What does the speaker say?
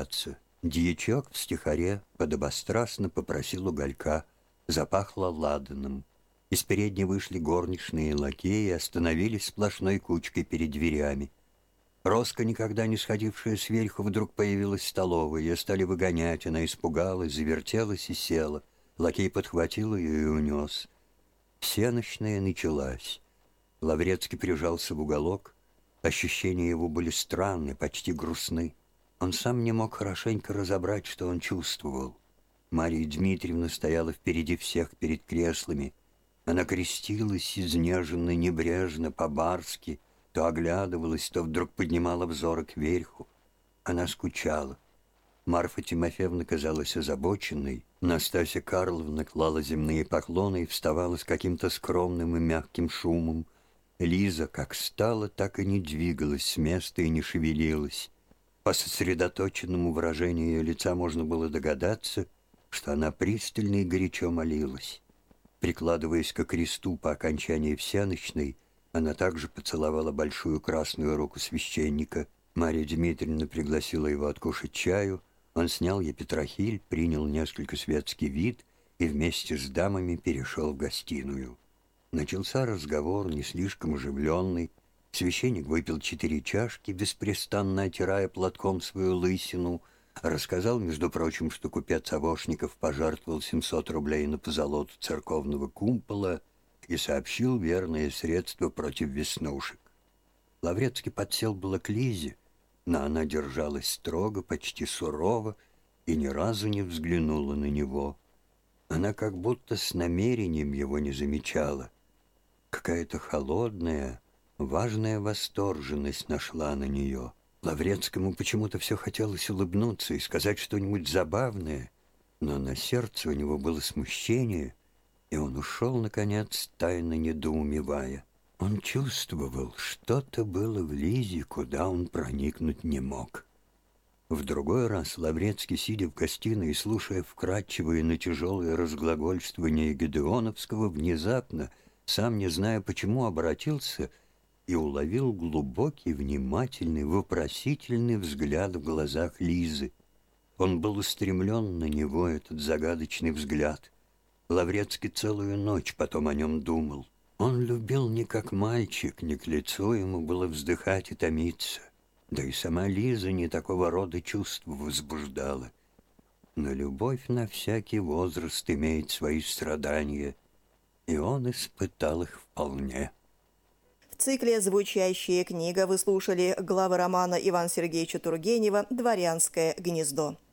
прогуляться. Дьячок в стихаре подобострастно попросил уголька. Запахло ладаном. Из передней вышли горничные и лакеи и остановились сплошной кучкой перед дверями. Роска, никогда не сходившая сверху, вдруг появилась в столовой. Ее стали выгонять, она испугалась, завертелась и села. Лакей подхватил ее и унес. Всенощная началась. Лаврецкий прижался в уголок. Ощущения его были странны, почти грустны. Он сам не мог хорошенько разобрать, что он чувствовал. Марья Дмитриевна стояла впереди всех перед креслами. Она крестилась изнеженно, небрежно, по-барски, то оглядывалась, то вдруг поднимала взоры кверху. Она скучала. Марфа Тимофеевна казалась озабоченной. Настасья Карловна клала земные поклоны и вставала с каким-то скромным и мягким шумом. Лиза как стала, так и не двигалась с места и не шевелилась. По сосредоточенному выражению ее лица можно было догадаться, что она пристально и горячо молилась. Прикладываясь ко кресту по окончании всенощной, она также поцеловала большую красную руку священника. Марья Дмитриевна пригласила его откушать чаю. Он снял епитрахиль, принял несколько светский вид и вместе с дамами перешел в гостиную. Начался разговор, не слишком оживленный. Священник выпил 4 чашки, беспрестанно отирая платком свою лысину. Рассказал, между прочим, что купец Авошников пожертвовал 700 рублей на позолоту церковного кумпола и сообщил верное средство против веснушек. Лаврецкий подсел было к Лизе, но она держалась строго, почти сурово, и ни разу не взглянула на него. Она как будто с намерением его не замечала. Какая-то холодная, важная восторженность нашла на нее. Лаврецкому почему-то все хотелось улыбнуться и сказать что-нибудь забавное, но на сердце у него было смущение, и он ушел, наконец, тайно недоумевая. Он чувствовал, что-то было в Лизе, куда он проникнуть не мог. В другой раз Лаврецкий, сидя в гостиной и слушая вкрадчивые, но тяжелые разглагольствования Гедеоновского, внезапно, сам не зная почему, обратился и уловил глубокий, внимательный, вопросительный взгляд в глазах Лизы. Он был устремлен на него, этот загадочный взгляд. Лаврецкий целую ночь потом о нем думал. Он любил не как мальчик, не к лицу ему было вздыхать и томиться. Да и сама Лиза не такого рода чувств возбуждала. Но любовь на всякий возраст имеет свои страдания, и он испытал их вполне. В цикле «Звучащая книга» вы слушали главы романа Ивана Сергеевича Тургенева «Дворянское гнездо».